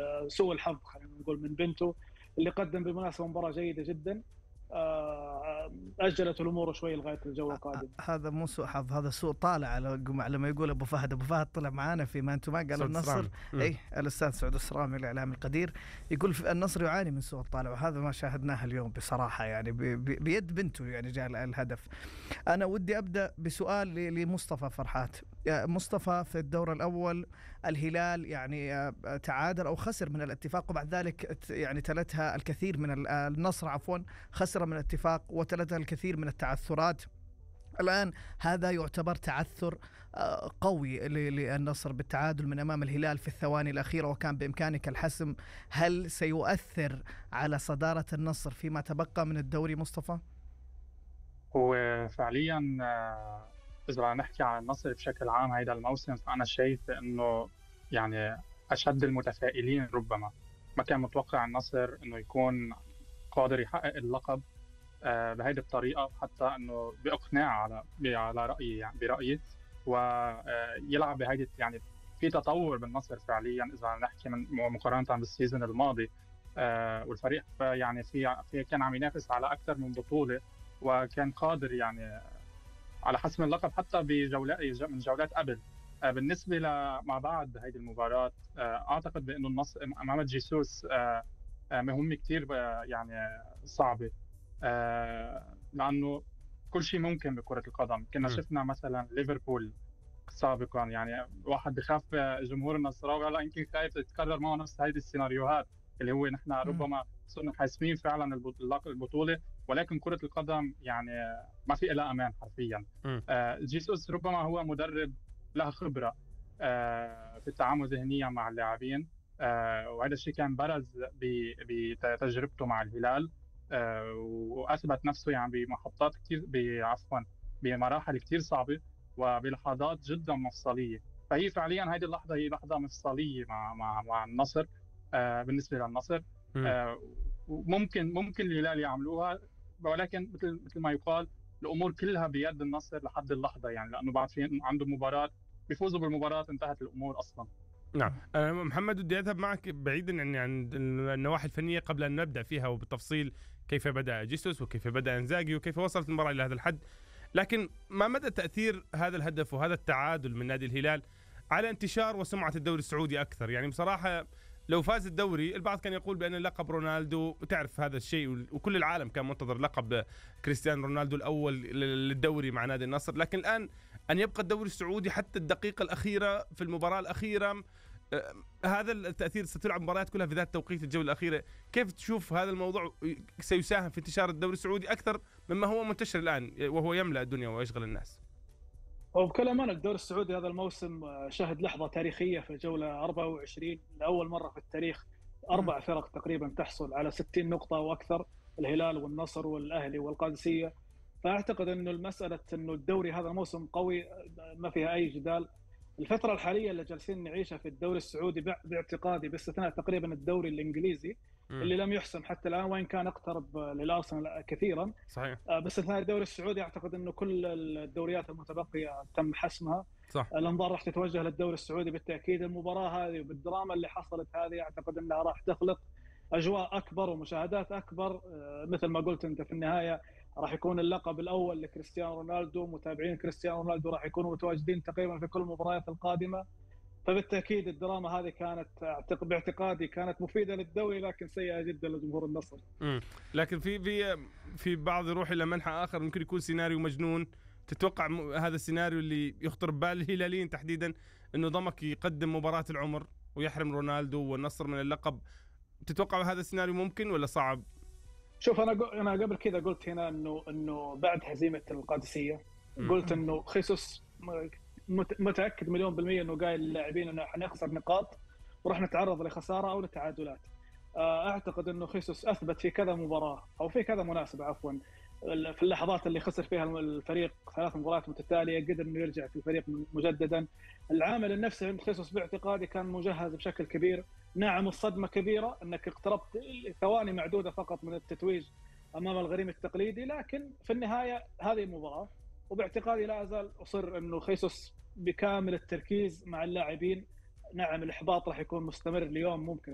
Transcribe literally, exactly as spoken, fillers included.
سوء الحظ خلينا نقول من بنته اللي قدم بالمناسبة مباراة جيدة جدا، أجلت الأمور شوي لغاية الجولة القادمة. هذا مو سوء حظ، هذا سوء طالع على لما يقول أبو فهد. أبو فهد طلع معانا في ما أنتم ما قال النصر. أي الأستاذ سعود السرامي الإعلام القدير يقول النصر يعاني من سوء الطالع، وهذا ما شاهدناه اليوم بصراحة، يعني بيد بنته يعني جاء الهدف. أنا ودي أبدأ بسؤال لمصطفى فرحات. مصطفى، في الدور الأول الهلال يعني تعادل أو خسر من الاتفاق، وبعد ذلك يعني تلتها الكثير من النصر عفوا خسر من الاتفاق وتلتها الكثير من التعثرات. الآن هذا يعتبر تعثر قوي للنصر بالتعادل من أمام الهلال في الثواني الأخيرة، وكان بإمكانك الحسم. هل سيؤثر على صدارة النصر فيما تبقى من الدوري مصطفى؟ هو فعليا إذا نحكي عن النصر بشكل عام هيدا الموسم، فأنا شايف أنه يعني أشد المتفائلين. ربما ما كان متوقع النصر أنه يكون قادر يحقق اللقب بهيدي الطريقة، حتى أنه بإقناع على على رأيي يعني برأيي ويلعب بهيدي يعني في تطور بالنصر فعليا إذا نحكي من مقارنة بالسيزون الماضي. والفريق يعني في في كان عم ينافس على أكثر من بطولة، وكان قادر يعني على حسم اللقب حتى بجولات من جولات قبل. بالنسبة لما بعد هيدي المباراة، أعتقد بأنه النصر أمام جيسوس مهمة كتير يعني صعبة، لأنه كل شيء ممكن بكرة القدم. كنا م. شفنا مثلا ليفربول سابقا، يعني واحد بخاف جمهور النصراوي هلا يمكن خايف تتكرر معه نفس هيدي السيناريوهات اللي هو نحن ربما صرنا حاسمين فعلا البطولة، ولكن كرة القدم يعني ما في إلا أمان حرفيا. آه جيسوس ربما هو مدرب له خبرة آه في التعامل ذهنيا مع اللاعبين، آه وهذا الشيء كان برز بتجربته مع الهلال، آه وأثبت نفسه يعني بمحطات كتير بعفوا بمراحل كتير صعبة وبلحظات جدا مفصلية. فهي فعليا هذه اللحظة هي لحظة مفصلية مع مع مع النصر. آه بالنسبة للنصر آه ممكن ممكن الهلال يعملوها، ولكن مثل مثل ما يقال الأمور كلها بيد النصر لحد اللحظة، يعني لأنه بعد في عنده مباراة بيفوزوا بالمباراة انتهت الأمور أصلا. نعم. أه محمد، بدي أذهب معك بعيدا عن عن النواحي الفنية قبل أن نبدأ فيها وبالتفصيل كيف بدأ جيسوس وكيف بدأ إنزاغي وكيف وصلت المباراة إلى هذا الحد، لكن ما مدى تأثير هذا الهدف وهذا التعادل من نادي الهلال على انتشار وسمعة الدوري السعودي أكثر؟ يعني بصراحة لو فاز الدوري البعض كان يقول بأن لقب رونالدو، وتعرف هذا الشيء وكل العالم كان منتظر لقب كريستيانو رونالدو الأول للدوري مع نادي النصر، لكن الآن أن يبقى الدوري السعودي حتى الدقيقة الأخيرة في المباراة الأخيرة، هذا التأثير ستلعب مباريات كلها في ذات توقيت الجولة الأخيرة. كيف تشوف هذا الموضوع سيساهم في انتشار الدوري السعودي أكثر مما هو منتشر الآن وهو يملأ الدنيا ويشغل الناس؟ وبكل أمانة الدوري السعودي هذا الموسم شهد لحظة تاريخية في الجولة أربعة وعشرين، لأول مرة في التاريخ أربع فرق تقريبا تحصل على ستين نقطة وأكثر، الهلال والنصر والأهلي والقادسية. فأعتقد أنه المسألة أنه الدوري هذا الموسم قوي ما فيها أي جدال. الفترة الحالية اللي جالسين نعيشها في الدوري السعودي باعتقادي باستثناء تقريبا الدوري الإنجليزي م. اللي لم يحسم حتى الآن وإن كان اقترب للأرسنال كثيرا، صحيح. باستثناء الدوري السعودي أعتقد أنه كل الدوريات المتبقية تم حسمها. صح. الأنظار راح تتوجه للدوري السعودي بالتأكيد. المباراة هذه وبالدراما اللي حصلت هذه أعتقد أنها راح تخلق أجواء أكبر ومشاهدات أكبر. مثل ما قلت أنت في النهاية راح يكون اللقب الأول لكريستيانو رونالدو، متابعين كريستيانو رونالدو راح يكونوا متواجدين تقريبا في كل المباريات القادمة، فبالتأكيد الدراما هذه كانت باعتقادي كانت مفيدة للدوري لكن سيئة جدا لجمهور النصر. امم لكن في في في بعض يروح إلى منحى آخر، ممكن يكون سيناريو مجنون. تتوقع هذا السيناريو اللي يخطر ببال الهلاليين تحديدا إنه ضمك يقدم مباراة العمر ويحرم رونالدو والنصر من اللقب؟ تتوقع هذا السيناريو ممكن ولا صعب؟ شوف انا انا قبل كذا قلت هنا انه انه بعد هزيمه القادسيه قلت انه خيسوس متاكد مليون بالميه انه قايل للاعبين انه حنخسر نقاط وراح نتعرض لخساره او لتعادلات. اعتقد انه خيسوس اثبت في كذا مباراه او في كذا مناسبه عفوا في اللحظات اللي خسر فيها الفريق ثلاث مباريات متتاليه قدر انه يرجع في الفريق مجددا. العامل النفسي عند خيسوس باعتقادي كان مجهز بشكل كبير. نعم الصدمه كبيره انك اقتربت ثواني معدوده فقط من التتويج امام الغريم التقليدي، لكن في النهايه هذه مباراه وباعتقادي لا ازال اصر انه خيسوس بكامل التركيز مع اللاعبين. نعم الاحباط راح يكون مستمر اليوم ممكن